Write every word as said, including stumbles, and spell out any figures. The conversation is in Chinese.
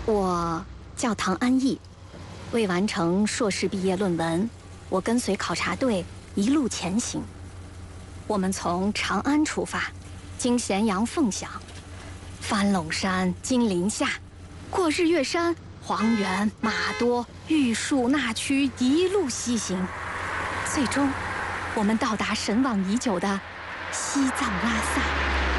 我叫唐安逸，未完成硕士毕业论文，我跟随考察队一路前行。我们从长安出发，经咸阳、凤翔，翻陇山、金陵下，过日月山、黄原、马多、玉树那曲，一路西行。最终，我们到达神往已久的西藏拉萨。